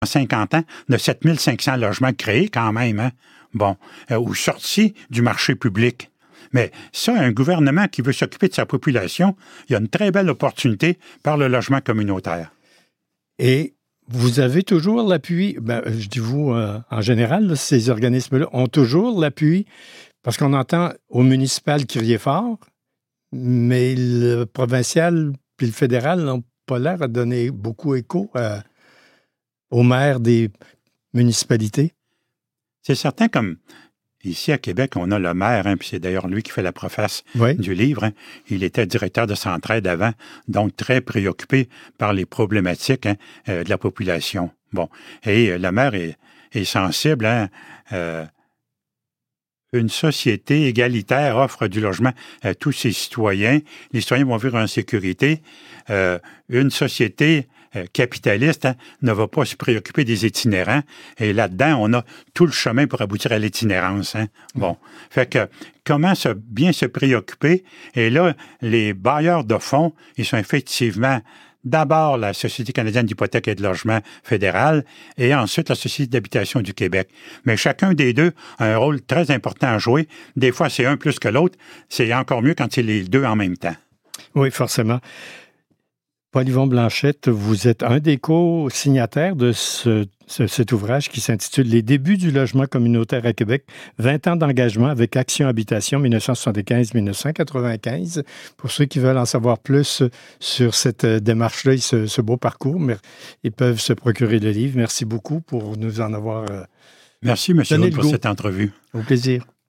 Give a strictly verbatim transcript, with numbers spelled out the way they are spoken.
cinquante ans, de sept mille cinq cents logements créés quand même, hein? Bon, euh, ou sortis du marché public. Mais ça, un gouvernement qui veut s'occuper de sa population, il y a une très belle opportunité par le logement communautaire. Et vous avez toujours l'appui, ben, je dis vous, euh, en général, là, ces organismes-là ont toujours l'appui, parce qu'on entend au municipal crier fort, mais le provincial puis le fédéral n'ont pas l'air à donner beaucoup écho à, aux maires des municipalités. C'est certain, comme ici à Québec, on a le maire, hein, puis c'est d'ailleurs lui qui fait la préface oui. du livre. Hein. Il était directeur de Centraide avant, donc très préoccupé par les problématiques hein, euh, de la population. Bon, et euh, le maire est, est sensible. Hein, euh, une société égalitaire offre du logement à tous ses citoyens. Les citoyens vont vivre en sécurité. Euh, une société euh, capitaliste hein, ne va pas se préoccuper des itinérants. Et là-dedans, on a tout le chemin pour aboutir à l'itinérance. Hein. Bon. Fait que comment se, bien se préoccuper? Et là, les bailleurs de fonds, ils sont effectivement d'abord la Société canadienne d'hypothèques et de logement fédérale et ensuite la Société d'habitation du Québec. Mais chacun des deux a un rôle très important à jouer. Des fois, c'est un plus que l'autre. C'est encore mieux quand c'est les deux en même temps. Oui, forcément. Paul-Yvon Blanchette, vous êtes un des co-signataires de ce, ce, cet ouvrage qui s'intitule « Les débuts du logement communautaire à Québec, vingt ans d'engagement avec Action Habitation dix-neuf cent soixante-quinze à dix-neuf cent quatre-vingt-quinze ». Pour ceux qui veulent en savoir plus sur cette démarche-là et ce, ce beau parcours, ils peuvent se procurer le livre. Merci beaucoup pour nous en avoir Merci, M. Roux, pour cette entrevue. Au plaisir.